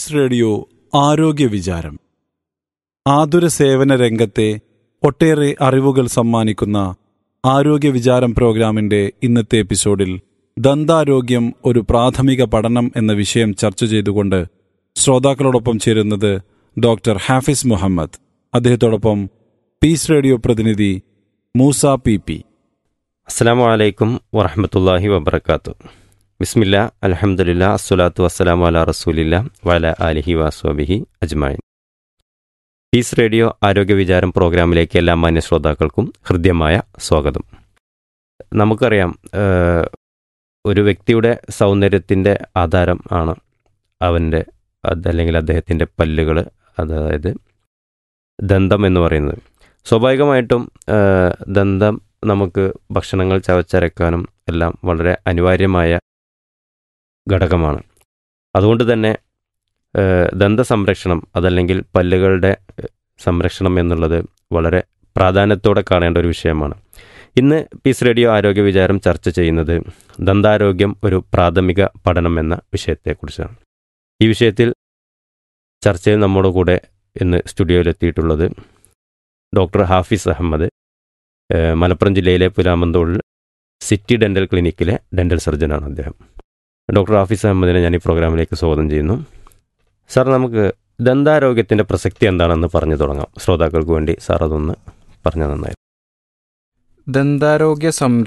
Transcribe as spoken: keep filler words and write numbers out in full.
Piece radio ആരോഗ്യ വിചാരം. ആതുര സേവന രംഗത്തെ ഒട്ടേറെ അറിവുകൾ സമ്മാനിക്കുന്ന ആരോഗ്യ വിചാരം പ്രോഗ്രാമിന്റെ ഇന്നത്തെ എപ്പിസോഡിൽ ദന്താരോഗ്യം ഒരു പ്രാഥമിക പഠനം എന്ന വിഷയം ചർച്ച ചെയ്തുകൊണ്ട് ശ്രോതാക്കളോടൊപ്പം ചേരുന്നത് ഡോക്ടർ ഹാഫിസ് മുഹമ്മദ്. അദ്ദേഹത്തോടൊപ്പം പീസ് റേഡിയോ പ്രതിനിധി മൂസ പി പി. അസ്സലാമു അലൈക്കും വറഹ്മത്തുള്ളാഹി വബറകാതുഹു. ബിസ്മില്ലാ അൽഹംദുലില്ലാ അസ്സലാത്തു വസ്സലാമു അലാ റസൂലില്ലാ വഅലാ ആലിഹി വസ്വബിഹി അജ്മഈൻ. പീസ് റേഡിയോ ആരോഗ്യ വിചാരം പ്രോഗ്രാമിലേക്ക് എല്ലാ മാന്യ ശ്രോതാക്കൾക്കും ഹൃദ്യമായ സ്വാഗതം. നമുക്കറിയാം, ഒരു വ്യക്തിയുടെ സൗന്ദര്യത്തിൻ്റെ ആധാരം ആണ് അവൻ്റെ അതല്ലെങ്കിൽ അദ്ദേഹത്തിൻ്റെ പല്ലുകൾ, അതായത് ദന്തം എന്ന് പറയുന്നത്. സ്വാഭാവികമായിട്ടും ദന്തം നമുക്ക് ഭക്ഷണങ്ങൾ ചവച്ചരക്കാനും എല്ലാം വളരെ അനിവാര്യമായ ഘടകമാണ്. അതുകൊണ്ട് തന്നെ ദന്ത സംരക്ഷണം അതല്ലെങ്കിൽ പല്ലുകളുടെ സംരക്ഷണം എന്നുള്ളത് വളരെ പ്രാധാന്യത്തോടെ കാണേണ്ട ഒരു വിഷയമാണ്. ഇന്ന് പീസ് റേഡിയോ ആരോഗ്യ വിചാരം ചർച്ച ചെയ്യുന്നത് ദന്താരോഗ്യം ഒരു പ്രാഥമിക പഠനം എന്ന വിഷയത്തെക്കുറിച്ചാണ്. ഈ വിഷയത്തിൽ ചർച്ചയിൽ നമ്മുടെ കൂടെ ഇന്ന് സ്റ്റുഡിയോയിലെത്തിയിട്ടുള്ളത് ഡോക്ടർ ഹാഫിസ് അഹമ്മദ്, മലപ്പുറം ജില്ലയിലെ പുലാമന്തോളിൽ സിറ്റി ഡെൻ്റൽ ക്ലിനിക്കിലെ ഡെൻ്റൽ സർജനാണ് അദ്ദേഹം. ഡോക്ടർ ഹാഫിസ് അഹമ്മദിനെ ഞാൻ ഈ പ്രോഗ്രാമിലേക്ക് സ്വാഗതം ചെയ്യുന്നു. സാർ, നമുക്ക് ദന്താരോഗ്യത്തിൻ്റെ പ്രസക്തി എന്താണെന്ന് പറഞ്ഞു തുടങ്ങാം. ശ്രോതാക്കൾക്ക് വേണ്ടി സാർ അതൊന്ന് പറഞ്ഞാൽ നന്നായി. ദന്താരോഗ്യ സംരക്ഷണം